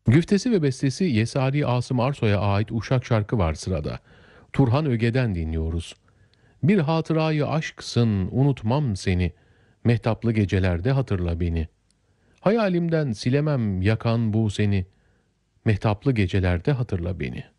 Güftesi ve bestesi Yesari Asım Arsoy'a ait Uşak şarkı var sırada. Turhan Öge'den dinliyoruz. Bir hatırayı aşksın, unutmam seni. Mehtaplı gecelerde hatırla beni. Hayalimden silemem yakan bu seni. Mehtaplı gecelerde hatırla beni.